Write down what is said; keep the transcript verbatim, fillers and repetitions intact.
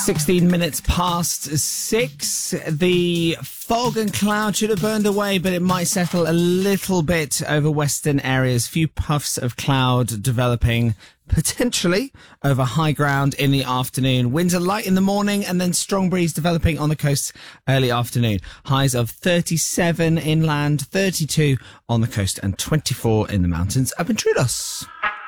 sixteen minutes past six. The fog and cloud should have burned away, but it might settle a little bit over western areas. Few puffs of cloud developing potentially over high ground in the afternoon. Winds are light in the morning and then strong breeze developing on the coast early afternoon. Highs of thirty-seven inland, thirty-two on the coast and twenty-four in the mountains up in Troodos.